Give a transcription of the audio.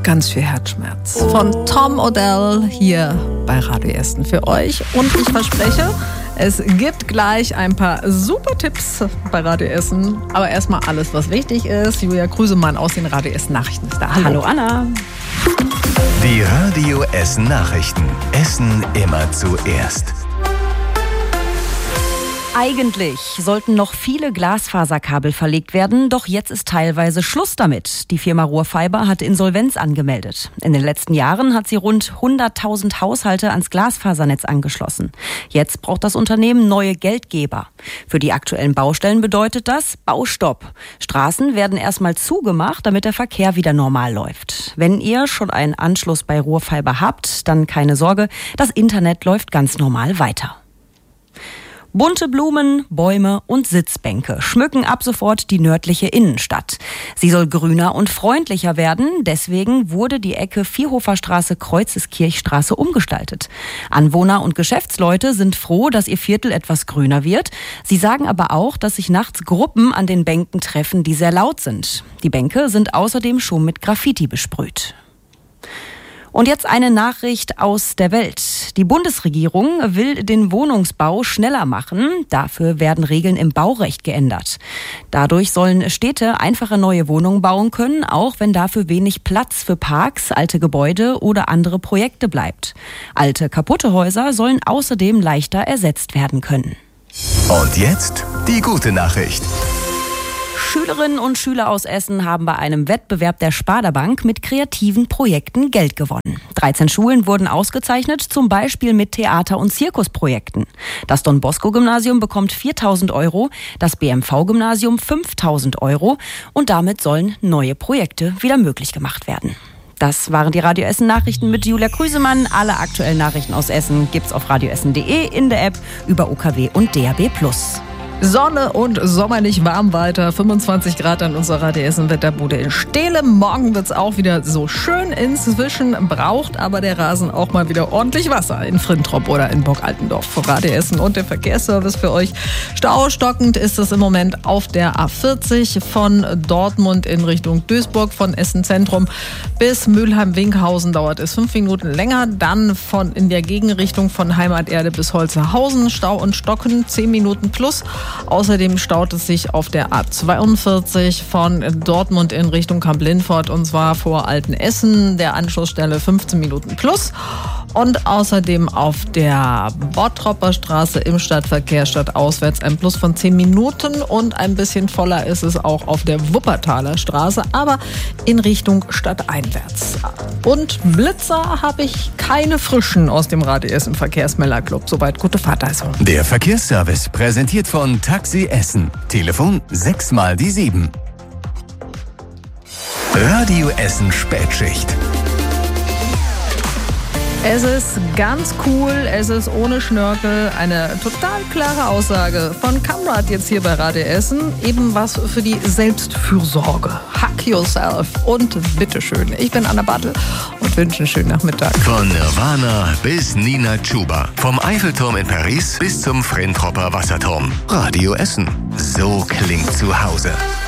ganz viel Herzschmerz. Von Tom Odell hier bei Radio Essen für euch. Und ich verspreche, es gibt gleich ein paar super Tipps bei Radio Essen. Aber erstmal alles, was wichtig ist. Julia Krüsemann aus den Radio Essen Nachrichten ist da. Hallo Anna. Die Radio Essen Nachrichten. Essen immer zuerst. Eigentlich sollten noch viele Glasfaserkabel verlegt werden, doch jetzt ist teilweise Schluss damit. Die Firma Ruhrfiber hat Insolvenz angemeldet. In den letzten Jahren hat sie rund 100.000 Haushalte ans Glasfasernetz angeschlossen. Jetzt braucht das Unternehmen neue Geldgeber. Für die aktuellen Baustellen bedeutet das Baustopp. Straßen werden erstmal zugemacht, damit der Verkehr wieder normal läuft. Wenn ihr schon einen Anschluss bei Ruhrfiber habt, dann keine Sorge, das Internet läuft ganz normal weiter. Bunte Blumen, Bäume und Sitzbänke schmücken ab sofort die nördliche Innenstadt. Sie soll grüner und freundlicher werden, deswegen wurde die Ecke Vierhoferstraße-Kreuzeskirchstraße umgestaltet. Anwohner und Geschäftsleute sind froh, dass ihr Viertel etwas grüner wird. Sie sagen aber auch, dass sich nachts Gruppen an den Bänken treffen, die sehr laut sind. Die Bänke sind außerdem schon mit Graffiti besprüht. Und jetzt eine Nachricht aus der Welt. Die Bundesregierung will den Wohnungsbau schneller machen. Dafür werden Regeln im Baurecht geändert. Dadurch sollen Städte einfache neue Wohnungen bauen können, auch wenn dafür wenig Platz für Parks, alte Gebäude oder andere Projekte bleibt. Alte, kaputte Häuser sollen außerdem leichter ersetzt werden können. Und jetzt die gute Nachricht. Schülerinnen und Schüler aus Essen haben bei einem Wettbewerb der Sparda Bank mit kreativen Projekten Geld gewonnen. 13 Schulen wurden ausgezeichnet, zum Beispiel mit Theater- und Zirkusprojekten. Das Don-Bosco-Gymnasium bekommt 4.000 €, das BMV-Gymnasium 5.000 € und damit sollen neue Projekte wieder möglich gemacht werden. Das waren die Radio Essen Nachrichten mit Julia Krüsemann. Alle aktuellen Nachrichten aus Essen gibt's auf radioessen.de, in der App, über UKW und DAB+. Sonne und sommerlich warm weiter. 25 Grad an unserer Radio Essen Wetterbude in Stehle. Morgen wird's auch wieder so schön. Inzwischen braucht aber der Rasen auch mal wieder ordentlich Wasser in Frintrop oder in Burg-Altendorf. Für Radio Essen und der Verkehrsservice für euch. Staustockend ist es im Moment auf der A40 von Dortmund in Richtung Duisburg, von Essen Zentrum bis Mülheim-Winkhausen dauert es 5 Minuten länger. Dann in der Gegenrichtung von Heimaterde bis Holzerhausen Stau und Stocken 10 Minuten plus. Außerdem staut es sich auf der A42 von Dortmund in Richtung Kamp-Lindfort und zwar vor Altenessen, der Anschlussstelle 15 Minuten plus. Und außerdem auf der Bottropper Straße im Stadtverkehr stadtauswärts ein Plus von 10 Minuten und ein bisschen voller ist es auch auf der Wuppertaler Straße, aber in Richtung stadteinwärts. Und Blitzer habe ich keine frischen aus dem Radio Essen Verkehrsmelderclub. Soweit gute Fahrt also. Der Verkehrsservice präsentiert von Taxi Essen. Telefon 6x7. Radio Essen Spätschicht. Es ist ganz cool, es ist ohne Schnörkel, eine total klare Aussage von Kamrat jetzt hier bei Radio Essen. Eben was für die Selbstfürsorge. Hack yourself und bitteschön. Ich bin Anna Bartel und wünsche einen schönen Nachmittag. Von Nirvana bis Nina Chuba. Vom Eiffelturm in Paris bis zum Frentropper Wasserturm. Radio Essen. So klingt zu Hause.